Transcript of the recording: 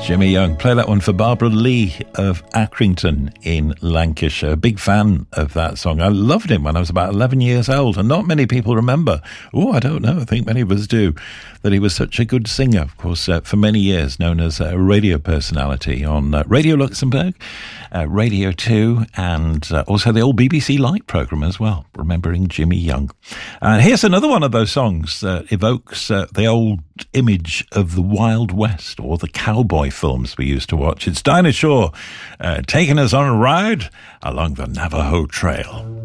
Jimmy Young. Play that one for Barbara Lee of Accrington in Lancashire. Big fan of that song. I loved him when I was about 11 years old, and not many people remember. I don't know. I think many of us do. That he was such a good singer. Of course, for many years known as a radio personality on Radio Luxembourg, Radio 2, and also the old BBC Light programme as well, remembering Jimmy Young. And here's another one of those songs that evokes the old image of the Wild West or the cowboy films we used to watch. It's Dinah Shore taking us on a ride along the Navajo Trail.